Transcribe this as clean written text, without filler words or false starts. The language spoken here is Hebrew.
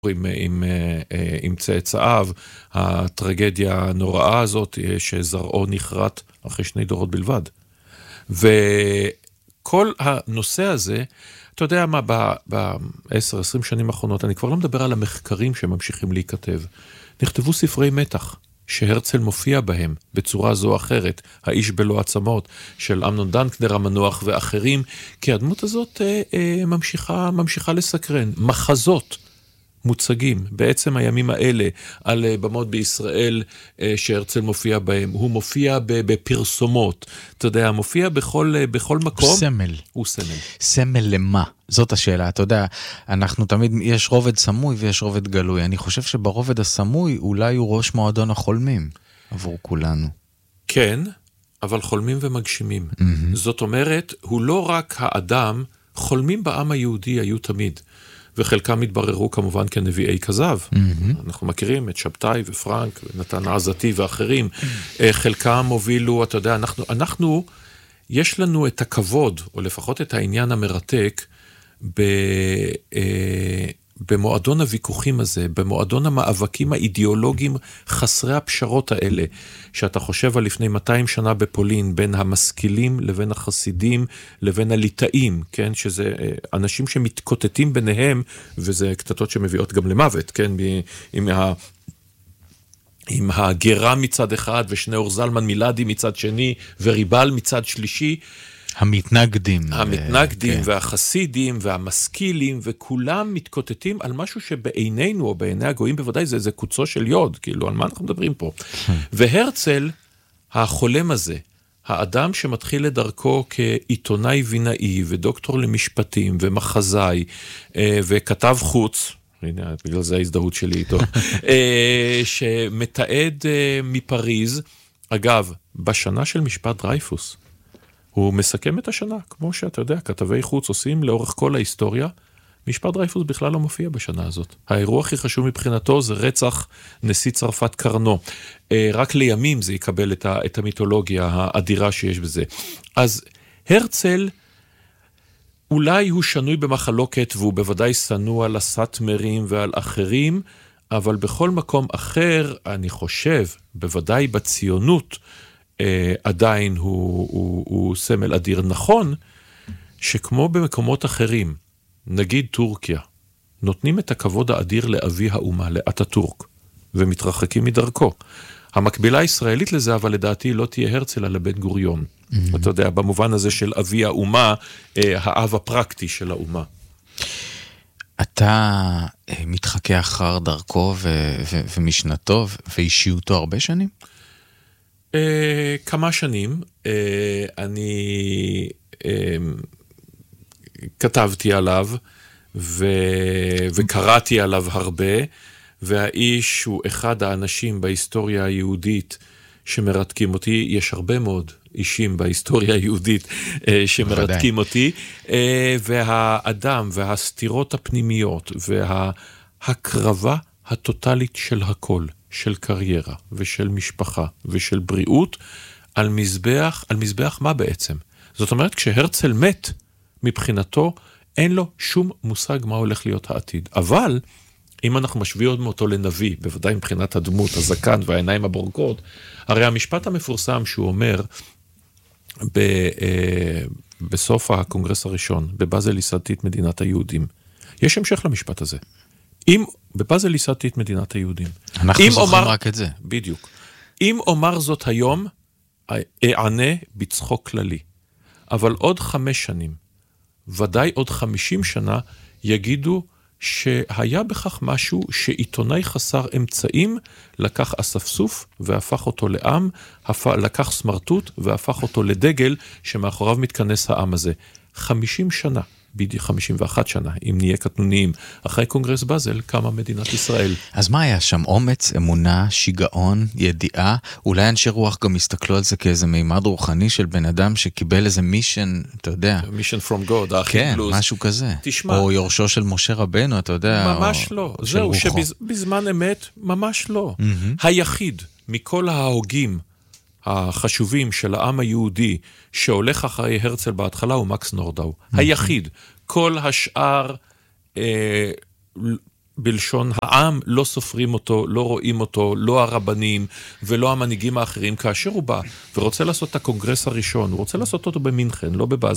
עם צאצאיו, הטרגדיה הנוראה הזאת שזרעו נחרט אחרי 2 דורות בלבד. וכל הנושא הזה, אתה יודע מה, ב-10-20 שנים האחרונות, אני כבר לא מדבר על המחקרים שממשיכים להיכתב. נכתבו ספרי מתח, שהרצל מופיע בהם בצורה זו או אחרת, האיש בלא עצמות של אמנון דנקנר המנוח ואחרים, כי הדמות הזאת ממשיכה לסקרן. מחזות מוצגים בעצם הימים האלה על במות בישראל שהרצל מופיע בהם. הוא מופיע בפרסומות, אתה יודע, מופיע בכל מקום. הוא סמל. סמל למה? זאת השאלה, אתה יודע, אנחנו תמיד, יש רובד סמוי ויש רובד גלוי. אני חושב שברובד הסמוי אולי הוא ראש מועדון החולמים עבור כולנו. כן, אבל חולמים ומגשימים. זאת אומרת, הוא לא רק האדם, חולמים בעם היהודי היו תמיד. וחלקם התבררו כמובן כנביאי כזב. אנחנו מכירים את שבתאי ופרנק, ונתן עזתי ואחרים. חלקם הובילו, אתה יודע, אנחנו, יש לנו את הכבוד, או לפחות את העניין המרתק, במועדון הוויכוחים הזה, במועדון המאבקים האידיאולוגיים חסרי הפשרות האלה, שאתה חושב על לפני 200 שנה בפולין, בין המשכילים לבין החסידים, לבין הליטאים, כן? שזה אנשים שמתקוטטים ביניהם, וזה קטטות שמביאות גם למוות, כן? עם הגרה מצד אחד, ושניאור זלמן מילדי מצד שני, וריבל מצד שלישי, המתנגדים והחסידים והמשכילים, וכולם מתקוטטים על משהו שבעינינו, או בעיני הגויים בוודאי, זה קוצו של יוד, כאילו, על מה אנחנו מדברים פה? והרצל, החולם הזה, האדם שמתחיל לדרכו כעיתונאי וינאי, ודוקטור למשפטים, ומחזאי, וכתב חוץ, הנה, בגלל זה ההזדהות שלי איתו, שמתעד מפריז, אגב, בשנה של משפט דרייפוס, הוא מסכם את השנה, כמו שאתה יודע, כתבי חוץ עושים לאורך כל ההיסטוריה, משפט דרייפוס בכלל לא מופיע בשנה הזאת. האירוע הכי חשוב מבחינתו זה רצח נשיא צרפת קרנו. רק לימים זה יקבל את המיתולוגיה האדירה שיש בזה. אז הרצל, אולי הוא שנוי במחלוקת, והוא בוודאי שנוא על הסאטמרים ועל אחרים, אבל בכל מקום אחר, אני חושב, בוודאי בציונות, עדיין הוא סמל אדיר. נכון שכמו במקומות אחרים, נגיד טורקיה, נותנים את הכבוד האדיר לאבי האומה, לאטאטורק, ומתרחקים מדרכו. המקבילה הישראלית לזה, אבל לדעתי לא תהיה הרצל אלא בן גוריון. אתה יודע, במובן הזה של אבי האומה, האב הפרקטי של האומה. אתה מתחכה אחר דרכו ומשנתו ואישיותו הרבה שנים? כמה שנים. אני כתבתי עליו וקראתי עליו הרבה, והאיש הוא אחד האנשים בהיסטוריה היהודית שמרתקים אותי. יש הרבה מאוד אישים בהיסטוריה היהודית שמרתקים אותי, והאדם והסתירות הפנימיות וההקרבה הטוטלית של הכל, של קריירה ושל משפחה ושל בריאות, על מזבח מה בעצם? זאת אומרת, כשהרצל מת, מבחינתו אין לו שום מושג מה הולך להיות העתיד. אבל אם אנחנו משווים אותו לנביא, בוודאי מבחינת הדמות, הזקן והעיניים הבורקות, הרי המשפט המפורסם שהוא אומר בסוף הקונגרס הראשון, בבאזל ייסדתי את מדינת היהודים. יש המשך למשפט הזה. בבאזל ייסדתי את מדינת היהודים. אנחנו זוכרים רק את זה. בדיוק. אם אומר זאת היום, אענה בצחוק כללי. אבל עוד 5 שנים, ודאי עוד 50 שנה, יגידו שהיה בכך משהו שעיתונאי חסר אמצעים לקח אספסוף והפך אותו לעם, לקח סמרטוט והפך אותו לדגל שמאחוריו מתכנס העם הזה. 50 שנה, בדיוק 51 שנה, אם נהיה קטנוניים, אחרי קונגרס באזל קמה מדינת ישראל. אז מה היה שם? אומץ, אמונה, שיגעון, ידיעה? אולי אנשי רוח גם הסתכלו על זה כאיזה מימד רוחני של בן אדם שקיבל איזה מישן, אתה יודע. מישן from God, כן, משהו כזה. תשמע. או יורשו של משה רבנו, אתה יודע. ממש לא. זהו, שבזמן אמת, ממש לא. היחיד מכל ההוגים החשובים של העם היהודי שהולך אחרי הרצל בהתחלה הוא מקס נורדאו. היחיד. כל השאר בלשון העם, לא סופרים אותו, לא רואים אותו, לא הרבנים ולא המנהיגים האחרים, כאשר הוא בא ורוצה לעשות את הקונגרס הראשון, הוא רוצה לעשות אותו במינכן, לא בבאזל.